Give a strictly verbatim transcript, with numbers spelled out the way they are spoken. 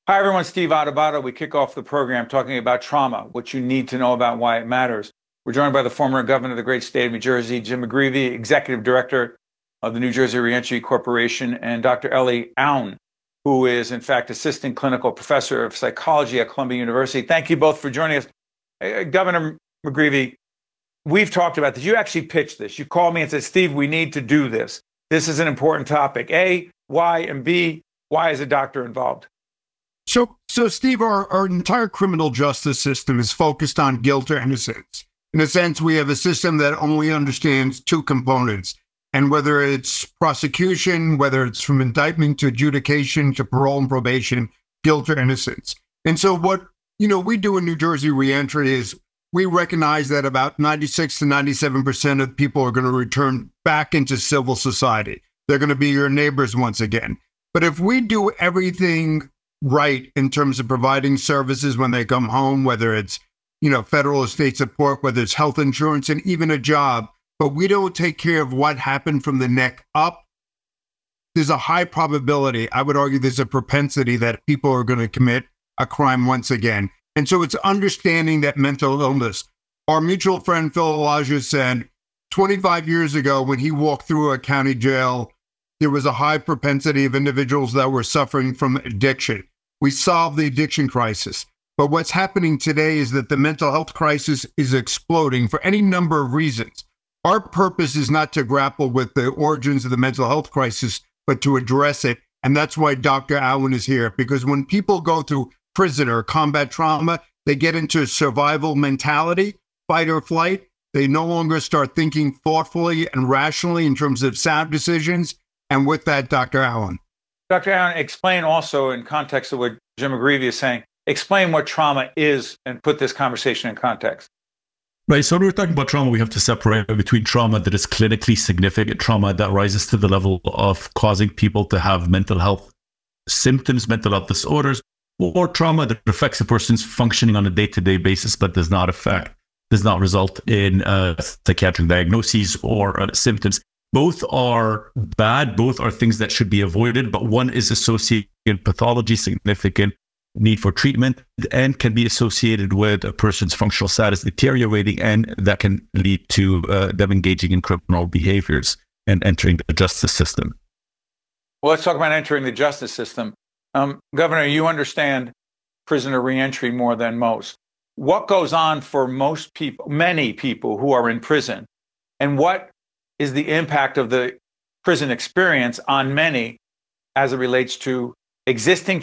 Hi, everyone. Steve Adubato. We kick off the program talking about trauma, what you need to know about why it matters. We're joined by the former governor of the great state of New Jersey, Jim McGreevey, executive director of the New Jersey Reentry Corporation, and Doctor Ellie Aoun, who is, in fact, assistant clinical professor of psychology at Columbia University. Thank you both for joining us. Uh, Governor McGreevey, we've talked about this. You actually pitched this. You called me and said, Steve, we need to do this. This is an important topic. A, why, and B, why is a doctor involved? So, so Steve, our, our entire criminal justice system is focused on guilt or innocence. In a sense, we have a system that only understands two components. And whether it's prosecution, whether it's from indictment to adjudication to parole and probation, guilt or innocence. And so what, you know, we do in New Jersey Reentry is we recognize that about ninety-six to ninety-seven percent of people are going to return back into civil society. They're going to be your neighbors once again. But if we do everything right in terms of providing services when they come home, whether it's, you know, federal or state support, whether it's health insurance and even a job, but we don't take care of what happened from the neck up, there's a high probability, I would argue there's a propensity that people are going to commit a crime once again. And so it's understanding that mental illness. Our mutual friend Phil Elijah said twenty-five years ago when he walked through a county jail, there was a high propensity of individuals that were suffering from addiction. We solved the addiction crisis. But what's happening today is that the mental health crisis is exploding for any number of reasons. Our purpose is not to grapple with the origins of the mental health crisis, but to address it. And that's why Doctor Aoun is here, because when people go through prison or combat trauma, they get into a survival mentality, fight or flight. They no longer start thinking thoughtfully and rationally in terms of sound decisions. And with that, Doctor Aoun. Doctor Aoun, explain also in context of what Jim McGreevey is saying, explain what trauma is and put this conversation in context. Right. So when we're talking about trauma, we have to separate between trauma that is clinically significant, trauma that rises to the level of causing people to have mental health symptoms, mental health disorders, or trauma that affects a person's functioning on a day-to-day basis, but does not affect, does not result in uh, psychiatric diagnoses or uh, symptoms. Both are bad. Both are things that should be avoided, but one is associated with pathology, significant need for treatment, and can be associated with a person's functional status deteriorating, and that can lead to uh, them engaging in criminal behaviors and entering the justice system. Well, let's talk about entering the justice system. Um, Governor, you understand prisoner reentry more than most. What goes on for most people, many people who are in prison, and what is the impact of the prison experience on many as it relates to existing